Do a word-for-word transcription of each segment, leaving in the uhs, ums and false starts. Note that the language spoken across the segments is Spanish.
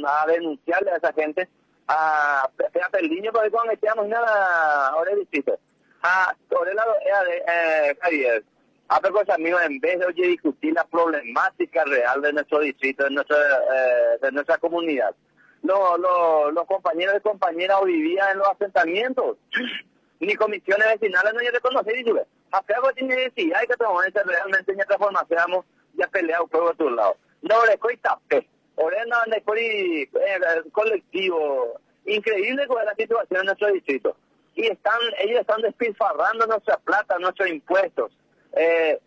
a denunciarle a esa gente, a Pepe el niño, porque cuando echamos nada, ahora es distinto. A, por el lado, eh, Javier, a ver, amigos, en vez de oye, discutir la problemática real de nuestro distrito, de nuestra, eh, de nuestra comunidad, los, los, los compañeros y compañeras vivían en los asentamientos, ni comisiones vecinales no hay reconocido, y yo, a Pedro tiene que decir, hay que tomar realmente en esta formación, ya pelea un juego a tu lado. No, le estoy tapé, orena, le estoy colectivo, increíble con la situación en nuestro distrito. Y están, ellos están despilfarrando nuestra plata, nuestros impuestos. Eh,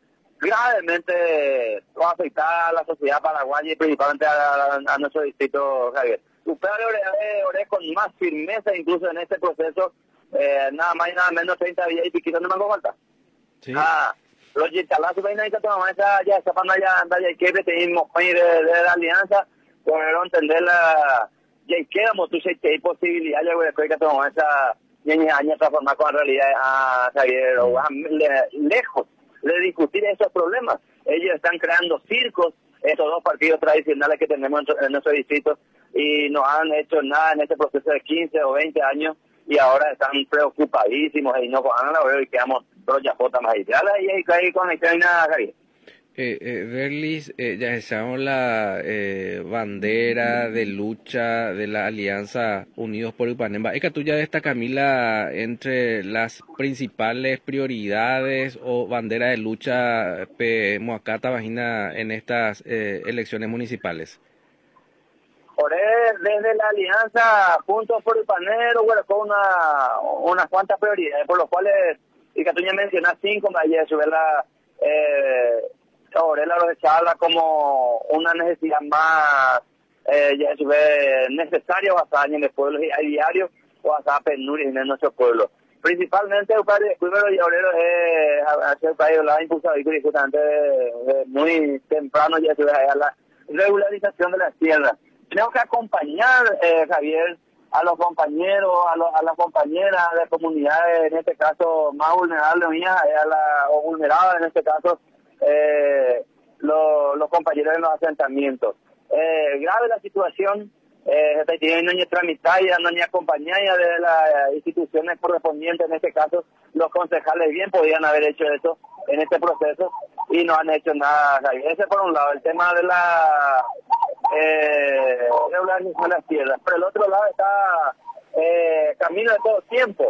gravemente va a afectar a la sociedad paraguaya y principalmente a, a, a nuestro distrito, Javier. Usted oré, oré con más firmeza incluso en este proceso, eh, nada más y nada menos treinta días y piquito no me hago falta. Sí. Ah, los yitalazos ven ahí que tomamos esa, ya esa panda ya anda ya que tenemos de, de la alianza, por entender la, ya quedamos tú sé que hay posibilidad, ya voy a creer que tomamos esa niña años transformar con la realidad a Javier, o a, le, lejos de discutir esos problemas. Ellos están creando circos, estos dos partidos tradicionales que tenemos en, en nuestro distrito, y no han hecho nada en este proceso de quince o veinte años, y ahora están preocupadísimos, y no cojan la hora y quedamos todos ya fotos más ideales, y ahí cae con el que nada, Javier. Eh, eh, Derlis, eh, ya echamos la eh, bandera de lucha de la Alianza Unidos por Ipanema. ¿Es que tú ya destacas, Camila, entre las principales prioridades o bandera de lucha pe Moacata Vagina en estas eh, elecciones municipales? Por él, desde la Alianza Juntos por Ipanema, bueno, con una, unas cuantas prioridades, por lo cuales, y que tú ya mencionas cinco, me ayer sube la... Eh, ahora la recharla como una necesidad más eh, ya se ve necesaria basada en el pueblo y a diario o basada penurias en nuestro pueblo. Principalmente el padre primero y obrero es hacer el país la impulsado y justamente eh, muy temprano ya se ve a la regularización de las tierras. Tenemos que acompañar, eh, Javier, a los compañeros, a, los, a las compañeras de comunidades, en este caso más vulnerables, mías, a la, o vulneradas en este caso, Eh, los, los compañeros en los asentamientos. Eh, grave la situación, eh, tienen niña tramitada, niña acompañada de las instituciones correspondientes, en este caso los concejales bien podían haber hecho eso en este proceso y no han hecho nada. Ese por un lado, el tema de la eh, regularización de las tierras. Por el otro lado está eh, camino de todo tiempo.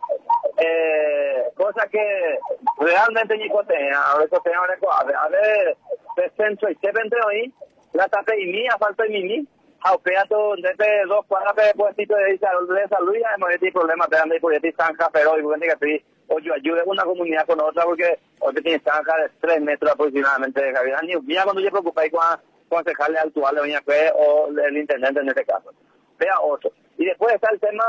Eh, cosa que realmente ni cotea, ahora cotea ahora coave, a ver, centro y se vende hoy, la tape y mía, falta y mí, aupea todo, desde dos cuadras de puestito de salud, de salud, y además de problemas, de andar por ahí, zanja, pero, y bueno, que sí, o yo ayude una comunidad con otra, porque, porque tiene zanja de tres metros aproximadamente de cavidad, ni un día cuando yo preocupé con concejales actuales, doña Fe, o el intendente en este caso, vea otro. Y después está el tema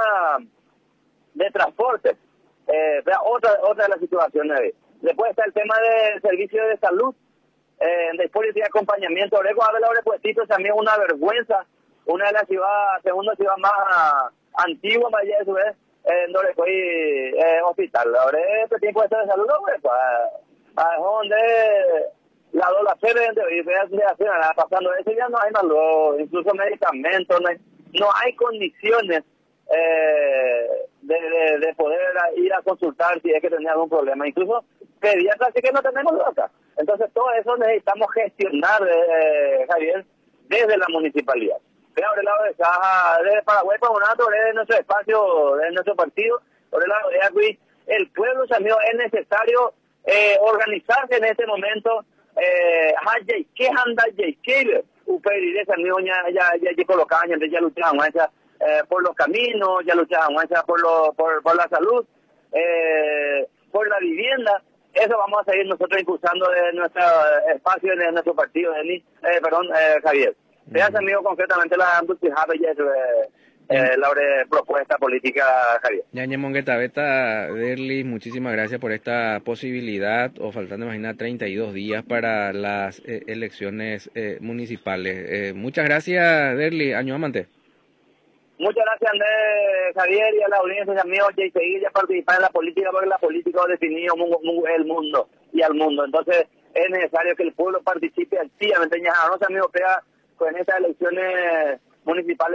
de transporte. Eh, otra otra de las situaciones ahí. Después está el tema del servicio de salud, eh, después de acompañamiento. Orego, a ver, ahora puestito también una vergüenza, una de las ciudades, segunda ciudad más antigua, más allá de su vez, en donde fue eh, hospital. Ahora, este tiempo de salud, pues, a donde la dola se vende y ve pasando eso, ya no hay más, incluso medicamentos, no hay, no hay condiciones Eh, de, de, de poder ir a consultar si es que tenía algún problema, incluso pediatras sí que no tenemos acá. Entonces todo eso necesitamos gestionar, eh, Javier, desde la municipalidad. Pero por el lado de Caja, de Paraguay, por un lado, de nuestro espacio, de nuestro partido, por el lado de aquí, el pueblo, amigo, es necesario eh, organizarse en este momento. Eh, ¿qué anda J. Upedir ese amigo ya ya ya ya colocaban, ya ya luchaban, ya Eh, por los caminos, ya luchamos por, lo, por, por la salud, eh, por la vivienda. Eso vamos a seguir nosotros impulsando de nuestro espacio, de nuestro partido, de, eh, perdón, eh, Javier. Te hace amigo concretamente la eh, eh, la propuesta política, Javier. Ñañe Mongueta Beta, Derlis, muchísimas gracias por esta posibilidad, o faltando, imagina, treinta y dos días para las eh, elecciones eh, municipales. Eh, muchas gracias, Derlis, año amante. Muchas gracias, Andrés, Javier, y a la audiencia, amigos, y seguir ya participar en la política, porque la política ha definido el mundo y al mundo. Entonces, es necesario que el pueblo participe activamente. Ya no se amigos, con estas elecciones municipales.